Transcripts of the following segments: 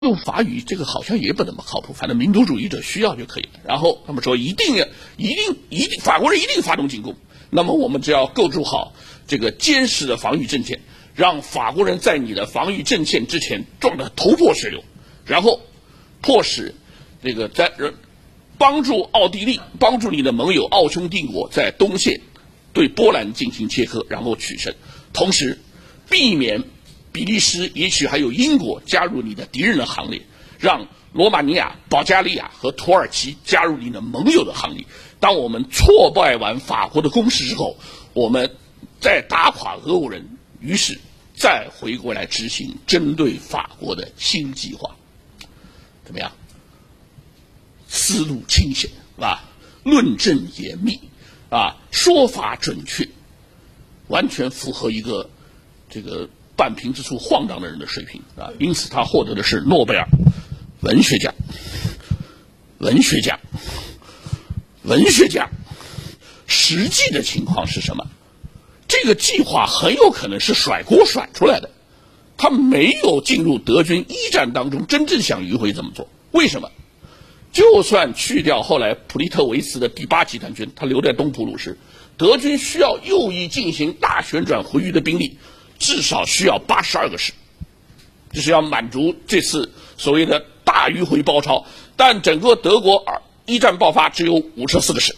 用法语这个好像也不怎么靠谱，反正民族主义者需要就可以了。然后他们说一定，法国人一定发动进攻。那么我们只要构筑好这个坚实的防御阵线，让法国人在你的防御阵线之前撞得头破血流，然后迫使这个帮助奥地利，帮助你的盟友奥匈帝国在东线对波兰进行切割，然后取胜，同时避免比利时也许还有英国加入你的敌人的行列，让罗马尼亚、保加利亚和土耳其加入你的盟友的行列。当我们挫败完法国的攻势之后，我们再打垮俄国人，于是再回过来执行针对法国的新计划。怎么样？思路清晰啊，论证严密啊，说法准确，完全符合一个这个半瓶子处晃荡的人的水平啊，因此他获得的是诺贝尔文学奖。实际的情况是什么？这个计划很有可能是甩锅甩出来的，他没有进入德军一战当中真正想迂回这么做。为什么？就算去掉后来普利特维茨的第8集团军，他留在东普鲁士，德军需要右翼进行大旋转回渝的兵力至少需要82个师，这是要满足这次所谓的大迂回包抄。但整个德国一战爆发只有54个师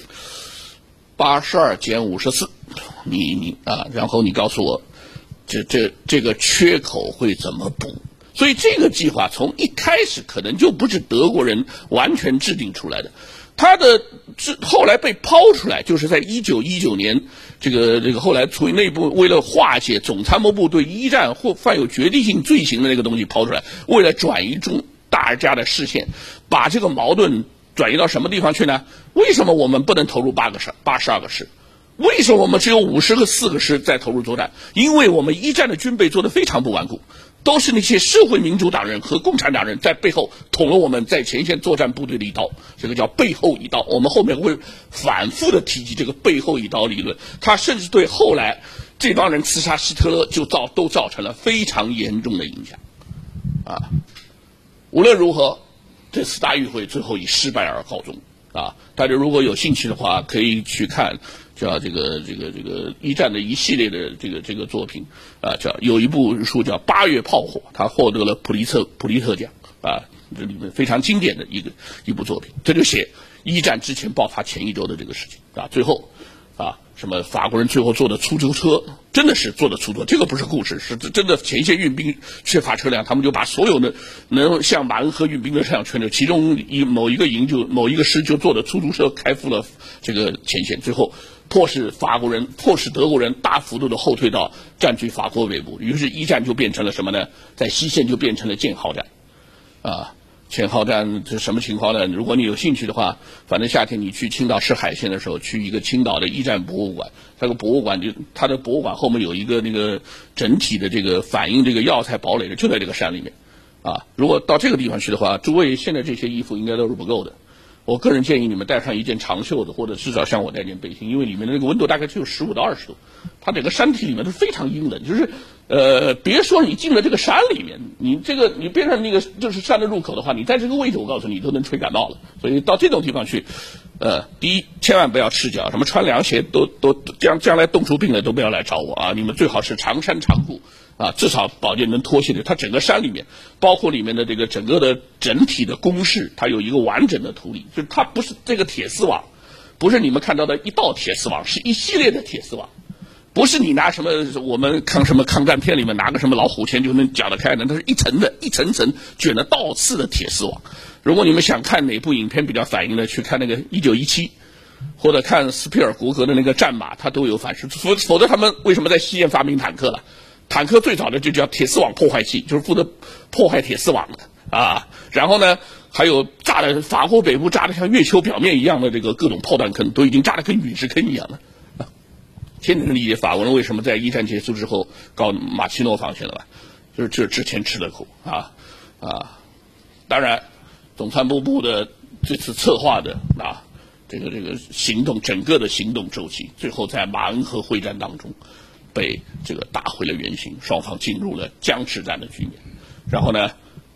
，82减54，然后你告诉我，这个缺口会怎么补？所以这个计划从一开始可能就不是德国人完全制定出来的，他的后来被抛出来，就是在1919年，这个后来出于内部为了化解总参谋部对一战或犯有决定性罪行的那个东西抛出来，为了转移大家的视线，把这个矛盾转移到什么地方去呢？为什么我们不能投入82个师？为什么我们只有54个师在投入作战？因为我们一战的军备做得非常不顽固，都是那些社会民主党人和共产党人在背后捅了我们在前线作战部队的一刀，这个叫背后一刀。我们后面会反复的提及这个背后一刀理论，它甚至对后来这帮人刺杀希特勒都造成了非常严重的影响啊。无论如何，这次大议会最后以失败而告终啊！大家如果有兴趣的话，可以去看叫这个一战的一系列的这个作品啊，有一部书叫《8月炮火》，他获得了普利特奖啊，这里面非常经典的一部作品。这就写一战之前爆发前一周的这个事情啊，最后啊，什么法国人最后坐的出租车，真的是坐的出租车，这个不是故事，是真的。前线运兵缺乏车辆，他们就把所有的能向马恩河运兵的车辆全留，其中某一个师就坐的出租车开赴了这个前线，最后迫使德国人大幅度的后退到占据法国北部，于是一战就变成了什么呢？在西线就变成了堑壕战啊。堑壕战是什么情况呢？如果你有兴趣的话，反正夏天你去青岛市海线的时候，去一个青岛的一战博物馆，这个博物馆它的博物馆后面有一个那个整体的这个反映这个要塞堡垒的，就在这个山里面啊。如果到这个地方去的话，诸位现在这些衣服应该都是不够的。我个人建议你们带上一件长袖的，或者至少像我带件背心，因为里面的那个温度大概只有15到20度，它整个山体里面是非常阴冷，就是别说你进了这个山里面，你边上那个就是山的入口的话，你在这个位置我告诉你都能吹感冒了。所以到这种地方去，第一千万不要赤脚，什么穿凉鞋都将来冻出病来都不要来找我啊！你们最好是长衫长裤啊，至少保证能脱卸的。它整个山里面，包括里面的这个整个的整体的工事，它有一个完整的图例，就是它不是这个铁丝网，不是你们看到的一道铁丝网，是一系列的铁丝网。不是你拿什么我们抗战片里面拿个什么老虎钳就能搅得开的，它是一层卷了倒刺的铁丝网。如果你们想看哪部影片比较反映的，去看那个1917，或者看斯皮尔伯格的那个战马，它都有反射。否则他们为什么在西线发明坦克了？坦克最早的就叫铁丝网破坏器，就是负责破坏铁丝网的啊。然后呢，还有炸的法国北部炸的像月球表面一样的这个各种炮弹坑，都已经炸得跟陨石坑一样了。天能理解法国人为什么在一战结束之后搞马奇诺防线了吧？就是这之前吃的苦啊。当然，总参谋部的这次策划的这个行动，整个的行动周期，最后在马恩河会战当中被这个打回了原形，双方进入了僵持战的局面。然后呢，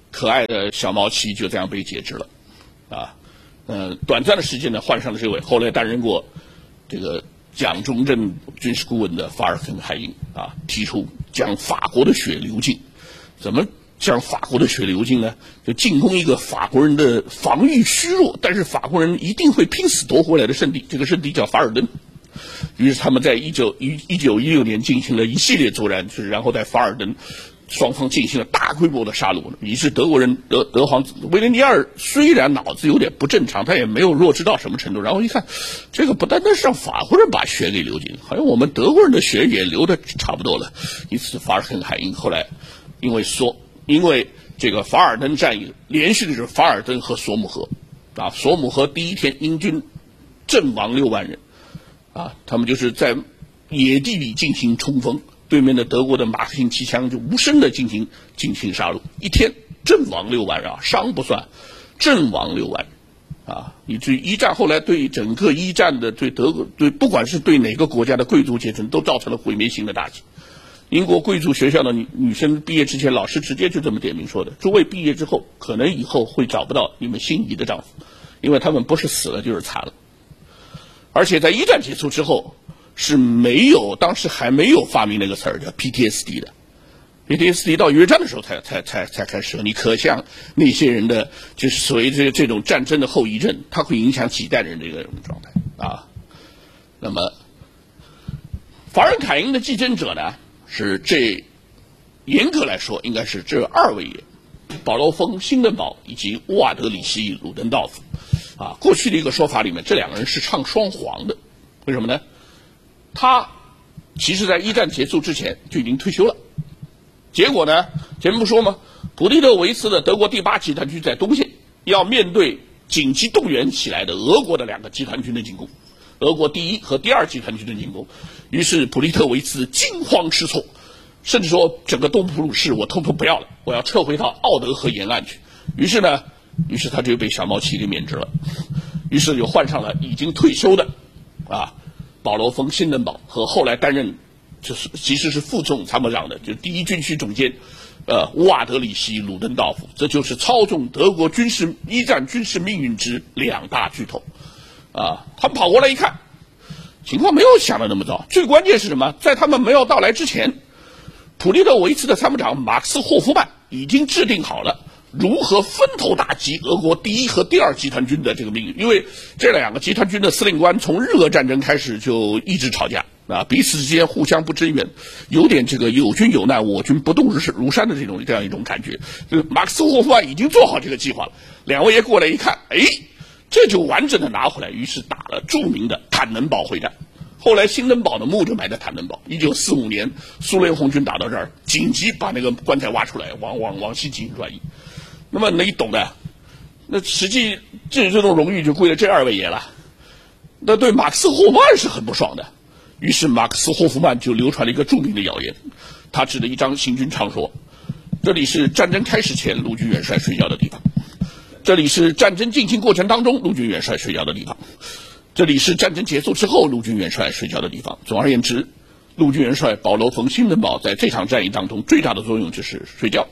可爱的小毛奇就这样被解职了，啊，短暂的时间呢换上了这位后来担任过这个蒋中正军事顾问的法尔肯海因啊，提出将法国的血流尽。怎么将法国的血流尽呢？就进攻一个法国人的防御虚弱，但是法国人一定会拼死夺回来的圣地，这个圣地叫法尔登。于是他们在1916年进行了一系列作战，然后在法尔登双方进行了大规模的杀戮。于是德国人德皇威廉第二虽然脑子有点不正常，他也没有弱智到什么程度。然后一看，这个不单单是让法国人把血给流尽，好像我们德国人的血也流的差不多了。因此，法尔肯海因后来因为这个法尔登战役连续的是法尔登和索姆河，啊，索姆河第一天英军阵亡6万人。啊，他们就是在野地里进行冲锋，对面的德国的马克沁骑枪就无声的进行杀戮，一天阵亡6万人啊，伤不算，阵亡6万人啊，以至于一战后来对整个一战的对德国对不管是对哪个国家的贵族阶层都造成了毁灭性的打击。英国贵族学校的女生毕业之前，老师直接就这么点名说的：诸位毕业之后，可能以后会找不到你们心仪的丈夫，因为他们不是死了就是残了。而且在一战结束之后，是当时还没有发明那个词儿叫 PTSD 的 ，PTSD 到越战的时候才开始。你可想那些人的就是所谓这种战争的后遗症，它会影响几代人这个状态啊。那么，法尔凯因的继承者呢，是严格来说应该是这2位爷，保罗·冯·辛登堡以及沃瓦德里希·鲁登道夫。啊，过去的一个说法里面，这2个人是唱双簧的，为什么呢？他其实在一战结束之前就已经退休了，结果呢，前面不说吗？普利特维茨的德国第8集团军在东线要面对紧急动员起来的俄国的2个集团军的进攻，俄国第1和第2集团军的进攻，于是普利特维茨惊慌失措，甚至说整个东普鲁士我统统不要了，我要撤回到奥德河沿岸去。于是他就被小毛奇给免职了，于是就换上了已经退休的保罗·冯·辛登堡和后来担任其实是副总参谋长的，就是第1军区总监乌瓦德里希·鲁登道夫，这就是操纵德国一战军事命运之2大巨头他们跑过来一看，情况没有想的那么糟。最关键是什么？在他们没有到来之前，普利特维茨的参谋长马克思·霍夫曼已经制定好了如何分头打击俄国第1和第2集团军的这个命运。因为这2个集团军的司令官从日俄战争开始就一直吵架彼此之间互相不支援，有点这个有军有难我军不动如山的这样一种感觉。马克思霍夫曼已经做好这个计划了，2位爷过来一看，这就完整的拿回来，于是打了著名的坦能堡会战。后来辛登堡的墓就埋在坦能堡。1945年苏联红军打到这儿，紧急把那个棺材挖出来，往西进行转移。那么你懂的，那实际这种荣誉就归了这2位爷了。那对马克思霍夫曼是很不爽的，于是马克思霍夫曼就流传了一个著名的谣言，他指着一张行军长说：这里是战争开始前陆军元帅睡觉的地方，这里是战争进行过程当中陆军元帅睡觉的地方，这里是战争结束之后陆军元帅睡觉的地方。总而言之，陆军元帅保罗·冯·辛登堡在这场战役当中最大的作用就是睡觉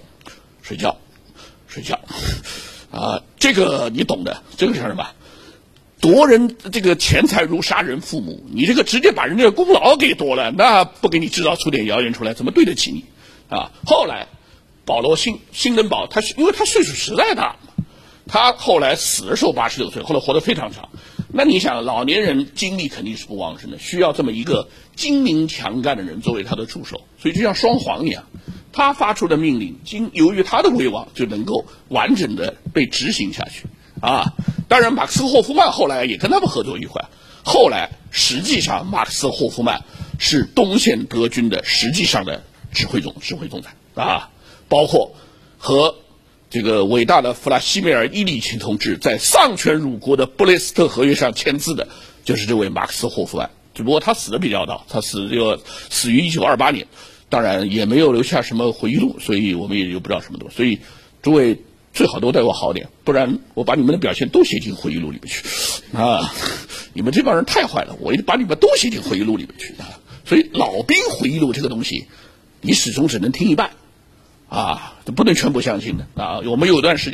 这个你懂的，这个是什么？夺人这个钱财如杀人父母，你这个直接把人家的功劳给夺了，那不给你制造出点谣言出来，怎么对得起你后来保罗·辛登堡因为他岁数实在大嘛，他后来死的时候86岁，后来活得非常长。那你想，老年人精力肯定是不旺盛的，需要这么一个精明强干的人作为他的助手，所以就像双簧一样，他发出的命令由于他的威望就能够完整的被执行下去当然马克思霍夫曼后来也跟他们合作愉快，后来实际上马克思霍夫曼是东线德军的实际上的指挥总裁包括和这个伟大的弗拉西米尔·伊里奇同志在丧权辱国的布雷斯特合约上签字的，就是这位马克思霍夫曼。只不过他死的比较早，他死于1928年，当然也没有留下什么回忆录，所以我们也就不知道什么多。所以诸位最好都对我好点，不然我把你们的表现都写进回忆录里面去你们这帮人太坏了，我把你们都写进回忆录里面去所以老兵回忆录这个东西，你始终只能听一半不能全部相信的我们有段时间。